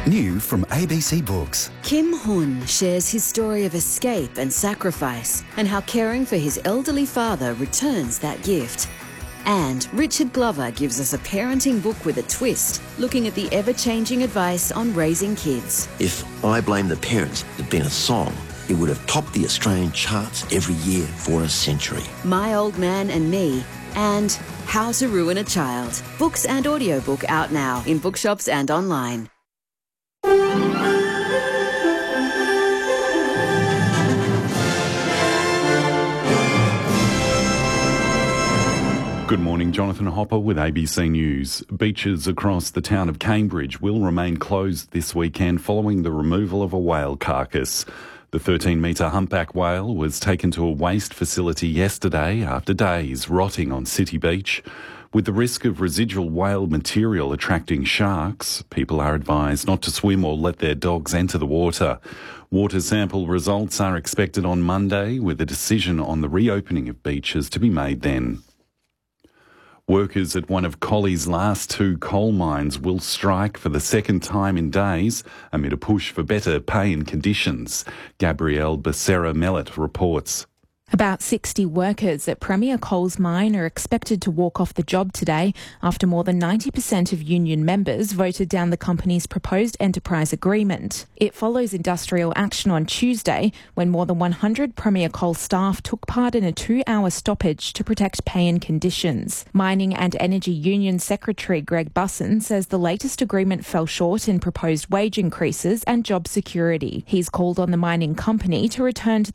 New from ABC Books. Kim Hun shares his story of escape and sacrifice and how caring for his elderly father returns that gift. And Richard Glover gives us a parenting book with a twist, looking at the ever-changing advice on raising kids. If I Blame the Parents had been a song, it would have topped the Australian charts every year for a century. My Old Man and Me and How to Ruin a Child. Books and audiobook out now in bookshops and online. Good morning, Jonathan Hopper with ABC News. Beaches across the town of Cambridge will remain closed this weekend following the removal of a whale carcass. The 13-metre humpback whale was taken to a waste facility yesterday after days rotting on City Beach. With the risk of residual whale material attracting sharks, people are advised not to swim or let their dogs enter the water. Water sample results are expected on Monday, with a decision on the reopening of beaches to be made then. Workers at one of Collie's last two coal mines will strike for the second time in days amid a push for better pay and conditions. Gabrielle Becerra-Mellett reports. About 60 workers at Premier Coal's mine are expected to walk off the job today after more than 90% of union members voted down the company's proposed enterprise agreement. It follows industrial action on Tuesday when more than 100 Premier Coal staff took part in a 2-hour stoppage to protect pay and conditions. Mining and Energy Union Secretary Greg Busson says the latest agreement fell short in proposed wage increases and job security. He's called on the mining company to return to